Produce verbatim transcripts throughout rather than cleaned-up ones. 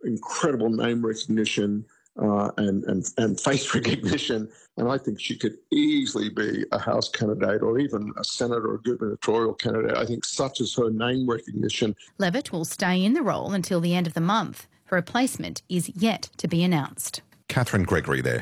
incredible name recognition uh, and, and, and face recognition, and I think she could easily be a House candidate or even a Senate or a gubernatorial candidate. I think such is her name recognition. Levitt will stay in the role until the end of the month. Her replacement is yet to be announced. Catherine Gregory there.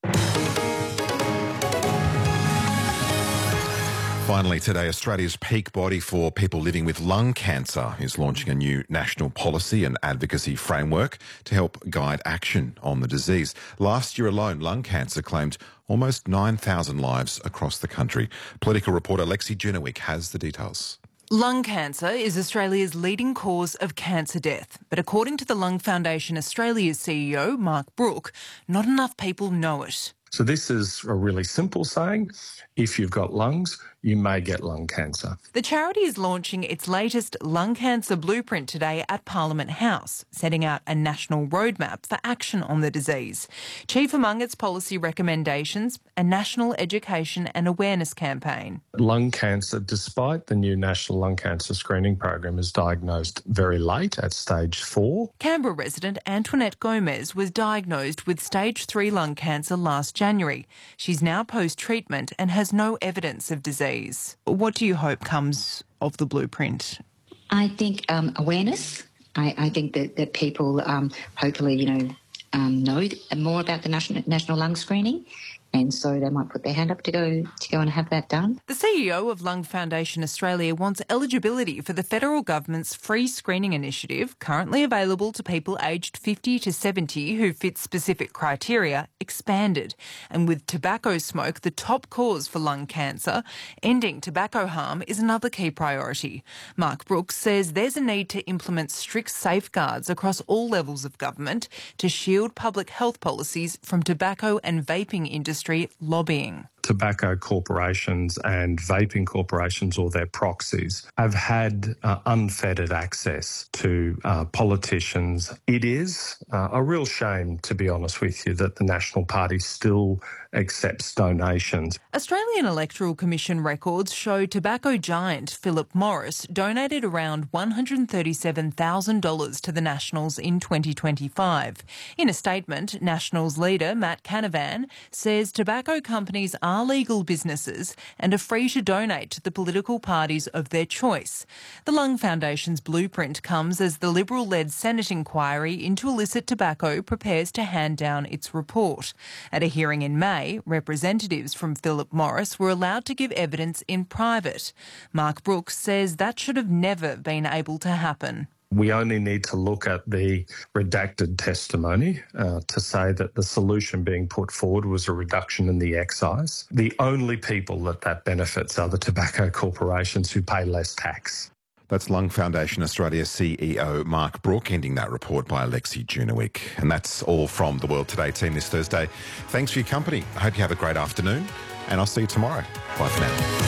Finally today, Australia's peak body for people living with lung cancer is launching a new national policy and advocacy framework to help guide action on the disease. Last year alone, lung cancer claimed almost nine thousand lives across the country. Political reporter Lexi Junowick has the details. Lung cancer is Australia's leading cause of cancer death. But according to the Lung Foundation Australia's C E O, Mark Brook, not enough people know it. So this is a really simple saying. If you've got lungs, you may get lung cancer. The charity is launching its latest lung cancer blueprint today at Parliament House, setting out a national roadmap for action on the disease. Chief among its policy recommendations, a national education and awareness campaign. Lung cancer, despite the new National Lung Cancer Screening Program, is diagnosed very late at stage four. Canberra resident Antoinette Gomez was diagnosed with stage three lung cancer last January. She's now post-treatment and has no evidence of disease. What do you hope comes of the blueprint? I think um, awareness. I, I think that, that people um, hopefully, you know, um, know more about the national, national lung screening, and so they might put their hand up to go to go and have that done. The C E O of Lung Foundation Australia wants eligibility for the federal government's free screening initiative, currently available to people aged fifty to seventy who fit specific criteria, expanded. And with tobacco smoke the top cause for lung cancer, ending tobacco harm is another key priority. Mark Brooks says there's a need to implement strict safeguards across all levels of government to shield public health policies from tobacco and vaping industry lobbying. Tobacco corporations and vaping corporations or their proxies have had uh, unfettered access to uh, politicians. It is uh, a real shame, to be honest with you, that the National Party still accepts donations. Australian Electoral Commission records show tobacco giant Philip Morris donated around one hundred thirty-seven thousand dollars to the Nationals in twenty twenty-five. In a statement, Nationals leader Matt Canavan says tobacco companies are legal businesses and are free to donate to the political parties of their choice. The Lung Foundation's blueprint comes as the Liberal-led Senate inquiry into illicit tobacco prepares to hand down its report. At a hearing in May, representatives from Philip Morris were allowed to give evidence in private. Mark Brooks says that should have never been able to happen. We only need to look at the redacted testimony uh, to say that the solution being put forward was a reduction in the excise. The only people that that benefits are the tobacco corporations who pay less tax. That's Lung Foundation Australia C E O Mark Brook, ending that report by Alexi Junowick. And that's all from the World Today team this Thursday. Thanks for your company. I hope you have a great afternoon, and I'll see you tomorrow. Bye for now.